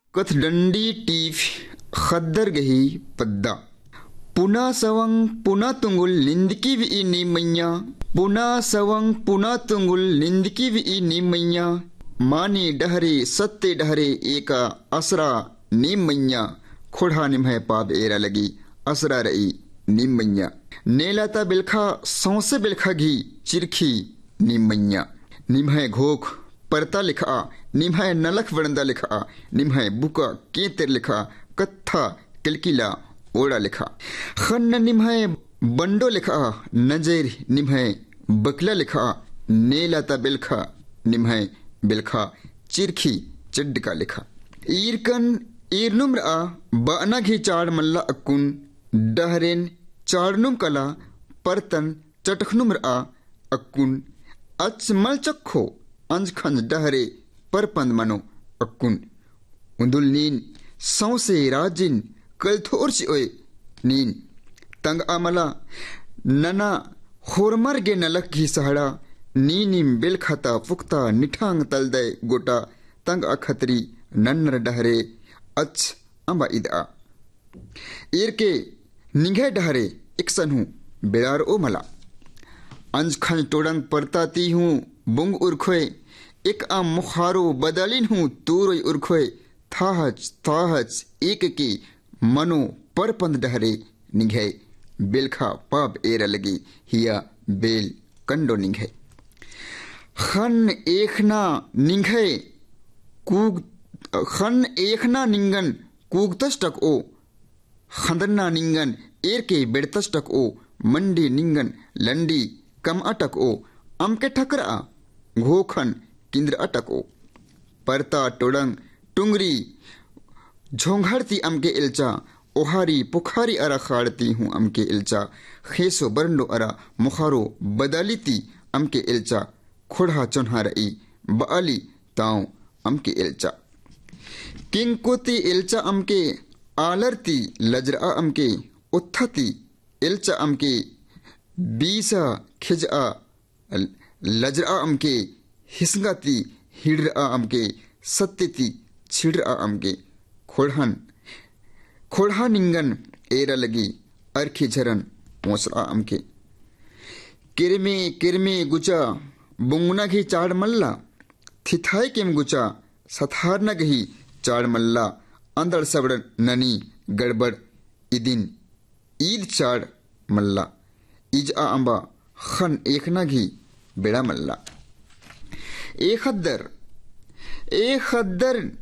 कथडंडी टीफ खद्दर गही पद्दा पुना सवंग पुना तुंगुल निंदकी वी नी मैया पुना सवंग पुना तुंगुल निंदकी वी नी मैया मानी डहरे सत्ते डहरे एका असरा नी मैया खोड़ा निम्ह पाप एरा लगी असरा रई नी मैया नेलाता बिलखा सौसे बिलखा घी चिरखी नी मैया निम्ह घोख परता लिखा निम्ह नलख वरंदा लिखा निम्ह बुका केतर लिखा कत्था किलकिला ओड़ा लिखा खन्न निम्ह बंडो लिखा नजर निम्ह बकला लिखा नेलाता बिलखा निम्ह बिलखा चिरखी चिड्डका लिखा ईरकन ईरनुम्र बाना घी चाड़ मल्ला अकुन डहरेन चाड़नुम कला परतन चटखनुम्र अकुन अच मल चखो अंज खंज डहरे परपंद मनो अकुन उंदुल नीन सौसे राजिन कल थोर ओए नीन तंग आमला नना होरमर गे नलक घी सहड़ा नीनिम बिल खाता फुक्ता निठांग तलदे गोटा तंग अखतरी नन्नर डहरे अच अंबा इदा ईर के निंगे डहरे इक्सन हूँ बिरार ओ मला अंज खंज टोडंग परताती हूँ बुंग उर्खोए एक आम मुखारो बदलिन हूँ तूरोय उर्खोए थाहच एक की मनो परपंद डहरे निंगे बिलखा पाप एरा लगी हिया बेल कंडो निंगे खन एकना निंगे कूग खन एकना निंगन कूगतष्टक ओ खंदरना निंगन एर के बेड़तष्टक ओ मंडी निंगन लंडी कम अटक ओ अमके ठकरा घोखन किंद्र अटक ओ परता टोडंग टुंगरी झोंघड़ती अमके इल्चा ओहारी पुखारी अरा खाड़ती हूँ अमके इल्चा खेसो बरंडो अरा मुखारो बदलिती अमके इल्चा खोड़ा चोन्हा रई बाली ताऊ अमके इल्चा किंकोती इल्चा अमके आलरती लजरा अमके उत्थती इल्चा अमके बीसा खिजा लजरा अमके हिस्गाती हिड़रा अमके सत्यती छिड़रा अमके खोड़ा निंगन एरा लगी अरखी झरन पोसरा अमके किरमे किरमे गुचा बुंगना घी चाड़ मल्ला थिथाई केम गुचा सथारना घी चाड़ मल्ला अंदर सबड़ ननी गड़बड़ इदिन ईद चाड़ मल्ला इज आ अंबा खन एकना घी बेड़ा मल्ला ए खद्दर